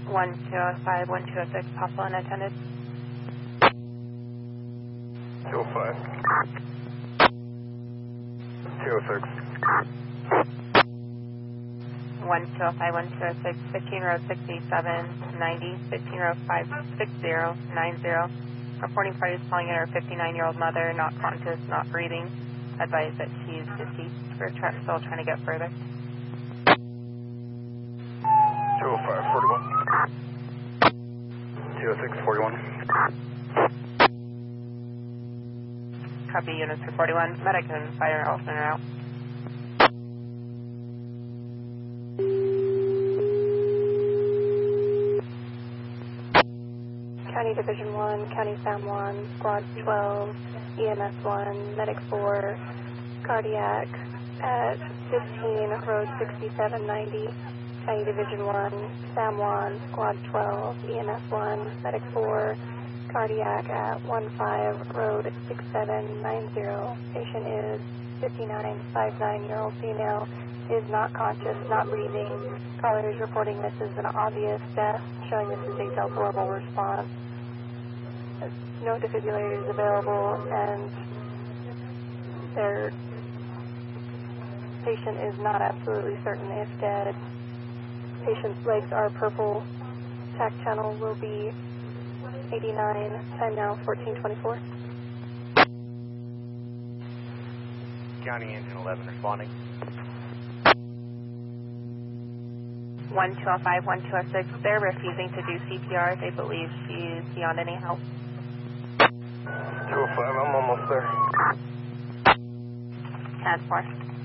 1205, 1206, possible unattended. 205. 206. 1205, 1206, 15 row 6790, 15 row 56090. Reporting party is calling in her 59-year-old mother, not conscious, not breathing. Advise that she's deceased. We're still trying to get further. 205, 41. 206, 41. Copy units for 41. Medic and fire all center out. County Division 1, County SAM 1, Squad 12, EMS 1, Medic 4, cardiac at 15, Road 6790. County Division 1, SAM 1, Squad 12, EMS 1, Medic 4, cardiac at 15, Road 6790. Patient is 59-year-old female, is not conscious, not breathing. Caller is reporting this is an obvious death, showing this is a Delta level response. No defibrillators available, and their patient is not absolutely certain if dead. Patient's legs are purple. TAC channel will be 89. Time now 1424. County Engine 11 responding. 1205, 1206. They're refusing to do CPR. They believe she's beyond any help. 205, I'm almost there. 10-4.